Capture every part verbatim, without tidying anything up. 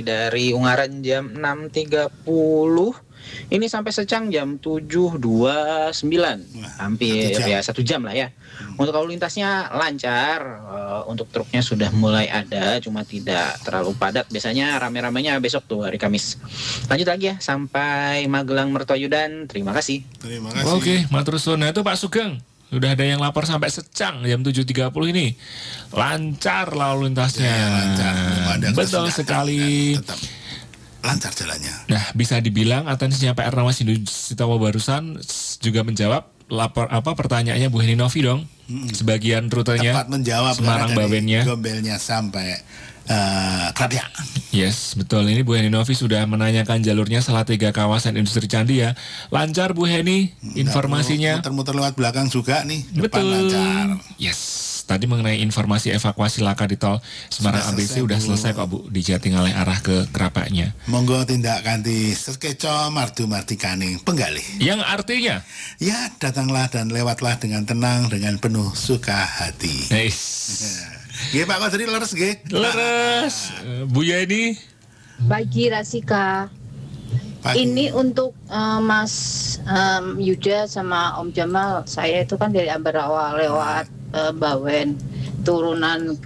dari Ungaran jam enam tiga puluh. Ini sampai Secang jam tujuh dua puluh sembilan, hampir satu ya satu jam lah ya. Hmm. Untuk lalu lintasnya lancar, uh, untuk truknya sudah mulai ada, cuma tidak terlalu padat. Biasanya rame-ramenya besok tuh hari Kamis. Lanjut lagi ya sampai Magelang Mertoyudan. Terima kasih. Terima kasih. Oke, matur suwun. Nah itu Pak Sugeng. Sudah ada yang lapor sampai Secang jam tujuh tiga puluh ini. Lancar lalu lintasnya. Ya, lancar. Betul sekali. Tetap lancar jalannya. Nah, bisa dibilang atensinya P R Nawas Sitawa barusan juga menjawab lapor apa pertanyaannya Bu Heni Novi dong. Hmm. Sebagian rutenya tepat menjawab Semarang Bawennya. Gombelnya sampai uh, Krapia. Yes, betul. Ini Bu Heni Novi sudah menanyakan jalurnya Salatiga kawasan industri Candi ya. Lancar Bu Heni informasinya. Muter-muter lewat belakang juga nih. Depan betul. Lancar. Yes. Tadi mengenai informasi evakuasi laka di tol Semarang A B C sudah selesai kok Bu di Jatingaleh arah ke Krapaknya. Monggo tindak kanthi sekeco mardu mardikaning penggalih. Yang artinya ya datanglah dan lewatlah dengan tenang dengan penuh suka hati. Nice. Nggih Pak Kodri leres nggih. Leres. Bu Yeni. Pagi Rasika. Pagi. Ini untuk uh, Mas um, Yuda sama Om Jamal. Saya itu kan dari Ambarawa lewat uh, Bawen, turunan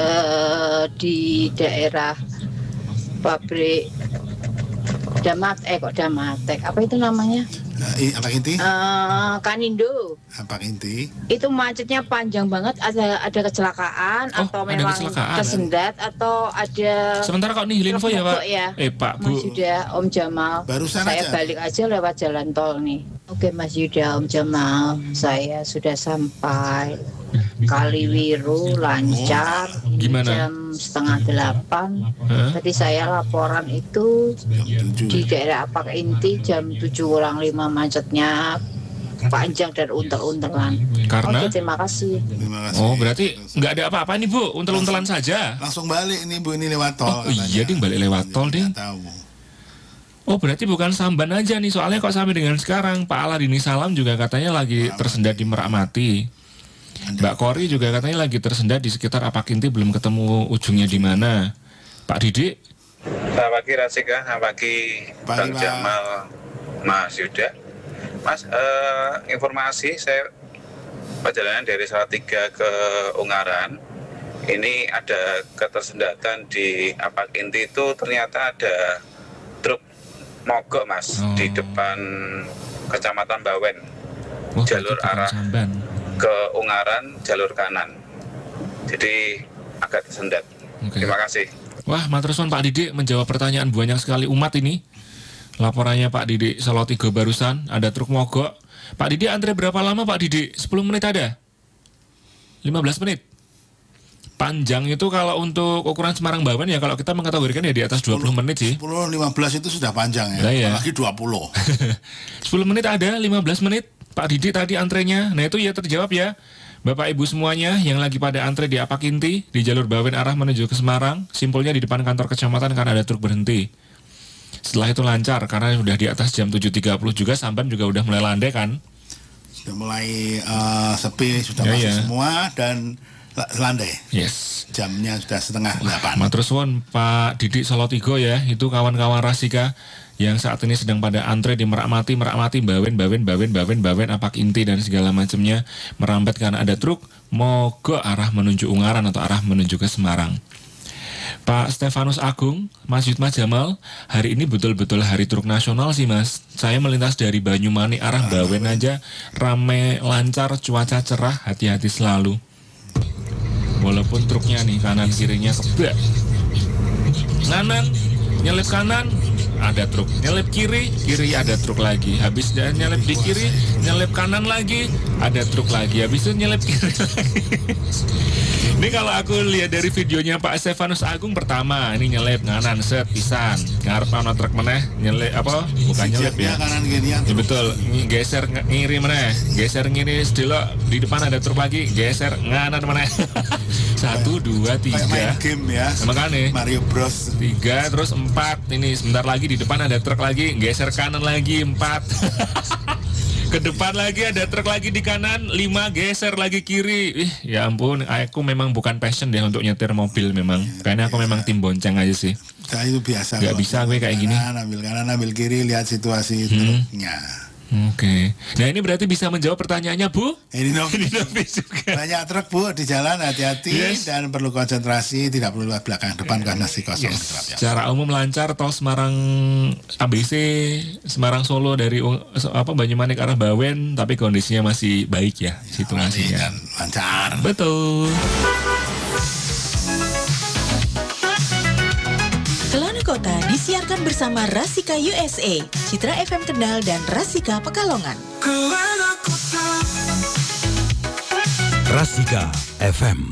uh, di daerah pabrik Damat, eh kok Damatek, apa itu namanya? Nah, apa inti? Uh, Kanindo. Apa inti? Itu macetnya panjang banget. Ada ada kecelakaan oh, atau memang kecelakaan, kesendat kan? Atau ada. Sementara kok nih info ya Pak? Ya. Eh Pak Bu. Mas Yuda, Om Jamal. Barusan saya aja. balik aja lewat jalan tol nih. Oke Mas Yuda, Om Jamal, saya sudah sampai Kaliwiru lancar. Oh, gimana? Jam setengah delapan. Huh? Tadi saya laporan itu di daerah Apak Inti jam tujuh kurang lima macetnya panjang dan untel-untelan. Karena? Oke, terima kasih. Terima kasih. Oh, berarti nggak ada apa-apa nih Bu, untel-untelan saja. Langsung balik nih Bu, ini lewat tol. Oh iya ding, balik lewat tol ding. Oh berarti bukan Samban aja nih, soalnya kok sampai dengan sekarang Pak Aladini Salam juga katanya lagi tersendat di Merak Mati. Mbak Kori juga katanya lagi tersendat di sekitar Apak Inti, belum ketemu ujungnya di mana. Pak Didik? Selamat pagi Rasika, selamat pagi Bang Jamal, Mas Yuda. Mas, uh, informasi saya perjalanan dari Salatiga ke Ungaran. Ini ada ketersendatan di Apak Inti itu, ternyata ada truk mogok Mas oh. di depan Kecamatan Bawen. Oh, jalur arah Samban. Ke Ungaran jalur kanan. Jadi agak tersendat. Okay. Terima kasih. Wah, matur suwun Pak Didik menjawab pertanyaan banyak sekali umat ini. Laporannya Pak Didik Salatiga barusan, ada truk mogok. Pak Didik antre berapa lama Pak Didik? sepuluh menit ada? lima belas menit? Panjang itu kalau untuk ukuran Semarang Bawen ya, kalau kita mengkategorikan ya di atas dua puluh menit sih. sepuluh lima belas itu sudah panjang ya. Nah, ya. Apalagi dua puluh. sepuluh menit ada, lima belas menit. Pak Didik tadi antrenya. Nah itu ya terjawab ya. Bapak Ibu semuanya yang lagi pada antre di Apak Inti di jalur Bawen arah menuju ke Semarang, simpulnya di depan kantor kecamatan karena ada truk berhenti. Setelah itu lancar karena sudah di atas jam tujuh tiga puluh juga, Samban juga udah mulai landai kan. Sudah mulai uh, sepi, sudah ya, masuk ya. semua dan landai. Yes. Jamnya sudah setengah delapan. Matur suwun Pak Didik Salatiga ya, itu kawan-kawan Rasika yang saat ini sedang pada antre di Merak Mati, Merak Mati, Bawen, Bawen, Bawen, Bawen, Bawen, Apak Inti dan segala macamnya merambat karena ada truk mogok arah menuju Ungaran atau arah menuju ke Semarang. Pak Stefanus Agung, Mas Yudma Jamal, hari ini betul-betul hari truk nasional sih Mas. Saya melintas dari Banyumani arah Bawen aja rame, lancar, cuaca cerah, hati-hati selalu. Walaupun truknya nih kanan kirinya kebak. Kanan, nyelip kanan, ada truk, nyelip kiri, kiri ada truk lagi. Habis dia nyelip di kiri, nyelip kanan lagi, ada truk lagi. Habis itu nyelip kiri lagi. Ini kalau aku lihat dari videonya Pak Stefanus Agung, pertama ini nyelip kanan set pisan, ngarep ana truk meneh nyelip apa? Bukan nyelip ya. Kanan gini ya. Betul, geser ngiri meneh, geser ngiri sedelok di depan ada truk lagi, geser nganan meneh. Satu, dua, tiga. Main game ya. Makanya Mario Bros. Tiga, terus empat. Ini sebentar lagi di depan ada truk lagi, geser kanan lagi empat. Ke depan lagi ada truk lagi di kanan, lima geser lagi kiri. Ih, ya ampun, aku memang bukan passion deh untuk nyetir mobil memang. Karena aku memang tim bonceng aja sih. Saya itu biasa. Gak bisa gue kayak gini. Ambil kanan, ambil kiri, lihat situasi hmm. truknya. Oke. Okay. Nah ini berarti bisa menjawab pertanyaannya Bu? Ini Novi. Ini Novi juga. Banyak truk Bu di jalan, hati-hati yes. dan perlu konsentrasi, tidak perlu lihat belakang depan karena masih kosong. Yes. Secara umum lancar tol Semarang A B C, Semarang Solo dari apa Banyumanik arah Bawen, tapi kondisinya masih baik ya, ya situasinya. Lancar. Betul. Kelana Kota disiarkan bersama Rasika U S A, Citra F M Kendal dan Rasika Pekalongan. Kelana Kota. Rasika F M.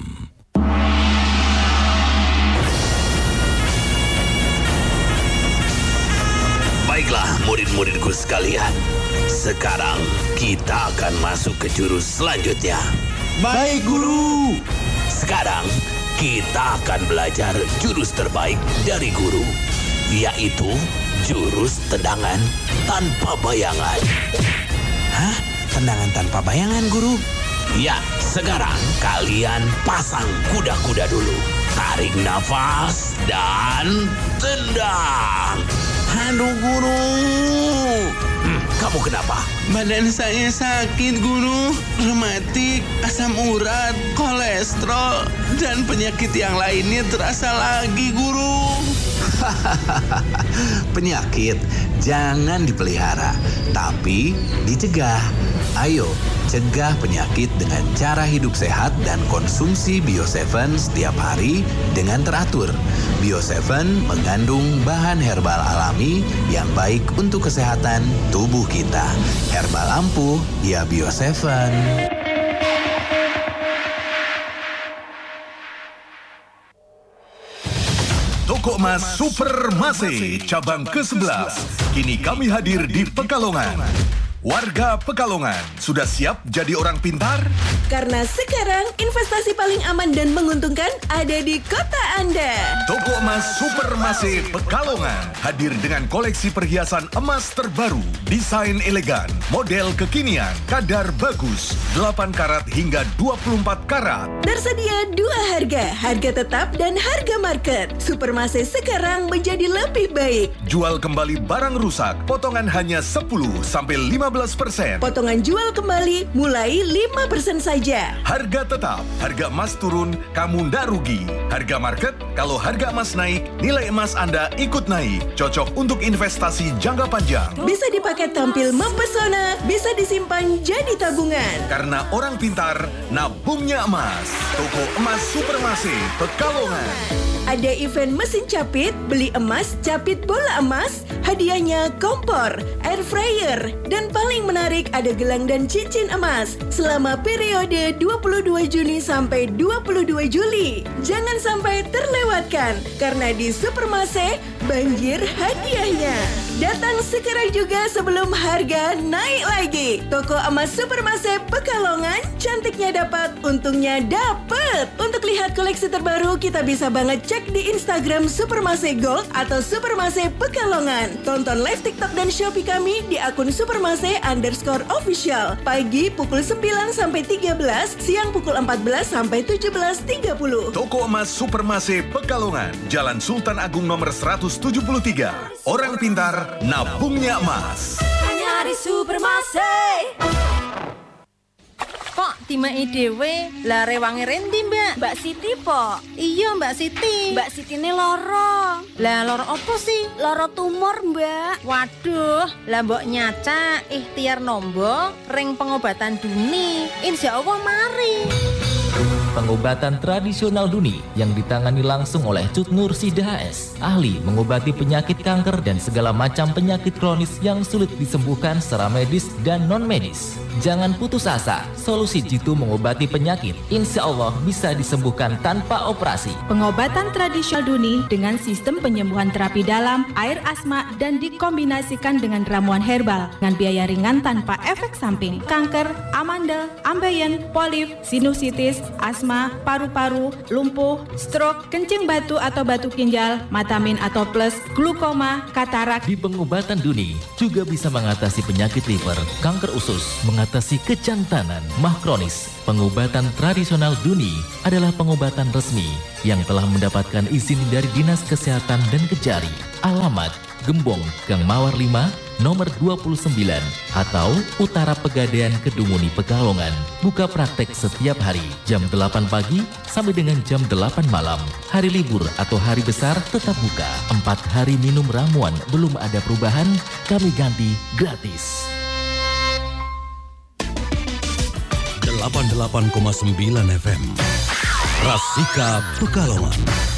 Baiklah murid-muridku sekalian, sekarang kita akan masuk ke jurus selanjutnya. Baik guru. Sekarang kita akan belajar jurus terbaik dari guru, yaitu jurus tendangan tanpa bayangan. Hah? Tendangan tanpa bayangan, guru? Ya, sekarang kalian pasang kuda-kuda dulu. Tarik nafas dan tendang. Aduh, guru. Hmm, kamu kenapa? Badan saya sakit, guru. Rematik, asam urat, kolesterol, dan penyakit yang lainnya terasa lagi, guru. Penyakit jangan dipelihara, tapi dicegah. Ayo, cegah penyakit dengan cara hidup sehat dan konsumsi Bio tujuh setiap hari dengan teratur. Bio tujuh mengandung bahan herbal alami yang baik untuk kesehatan tubuh kita. Herbal ampuh, ya Bio tujuh. Toko Emas Supermase cabang ke sebelas. Kini kami hadir di Pekalongan. Warga Pekalongan, sudah siap jadi orang pintar? Karena sekarang investasi paling aman dan menguntungkan ada di kota Anda. Toko Emas Supermase Pekalongan hadir dengan koleksi perhiasan emas terbaru, desain elegan, model kekinian, kadar bagus, delapan karat hingga dua puluh empat karat. Tersedia dua harga, harga tetap dan harga market. Supermase sekarang menjadi lebih baik. Jual kembali barang rusak, potongan hanya sepuluh sampai lima belas persen. Potongan jual kembali mulai lima persen saja. Harga tetap, harga emas turun, kamu ndak rugi. Harga market, kalau harga emas naik, nilai emas Anda ikut naik. Cocok untuk investasi jangka panjang. Bisa dipakai tampil mempesona, bisa disimpan jadi tabungan. Karena orang pintar, nabungnya emas. Toko Emas Supermase Pekalongan. Ada event mesin capit, beli emas, capit bola emas, hadiahnya kompor, air fryer, dan paling menarik ada gelang dan cincin emas selama periode dua puluh dua Juni sampai dua puluh dua Juli. Jangan sampai terlewatkan karena di Supermase banjir hadiahnya. Datang sekarang juga sebelum harga naik lagi. Toko Emas Supermase Pekalongan, cantiknya dapat, untungnya dapat. Untuk lihat koleksi terbaru kita bisa banget cek di Instagram Supermase Gold atau Supermase Pekalongan. Tonton live TikTok dan Shopee kami di akun Supermase underscore official. Pagi pukul sembilan sampai tiga belas, siang pukul empat belas sampai tujuh belas tiga puluh. Toko Emas Supermase Pekalongan, Jalan Sultan Agung nomor seratus tujuh puluh tiga. Orang pintar, nabungnya emas. Hanya di Supermase. Kok timake dhewe lah rewange rendi, Mbak? Mbak Siti, po. Iya, Mbak Siti. Mbak Siti ini loro. Lah loro apa sih? Loro tumor, Mbak. Waduh, lah mbok nyaca ikhtiar nombo ring pengobatan duni. Insya Allah mari. Pengobatan tradisional Duni yang ditangani langsung oleh Cut Nur Sida H S, ahli mengobati penyakit kanker dan segala macam penyakit kronis yang sulit disembuhkan secara medis dan non-medis. Jangan putus asa, solusi jitu mengobati penyakit insya Allah bisa disembuhkan tanpa operasi. Pengobatan tradisional Duni dengan sistem penyembuhan terapi dalam, air asma, dan dikombinasikan dengan ramuan herbal dengan biaya ringan tanpa efek samping. Kanker, amandel, ambeien, polip, sinusitis, asam asma, paru-paru, lumpuh, stroke, kencing batu atau batu ginjal, matamin atau plus, glukoma, katarak. Di pengobatan Duni juga bisa mengatasi penyakit liver, kanker usus, mengatasi kejantanan, mah kronis. Pengobatan tradisional Duni adalah pengobatan resmi yang telah mendapatkan izin dari Dinas Kesehatan dan Kejari. Alamat Gembong, Gang Mawar lima, nomor dua puluh sembilan atau Utara Pegadaian Kedunguni Pekalongan. Buka praktek setiap hari jam delapan pagi sampai dengan jam delapan malam. Hari libur atau hari besar tetap buka. Empat hari minum ramuan belum ada perubahan, kami ganti gratis. delapan puluh delapan koma sembilan F M Rasika Pekalongan.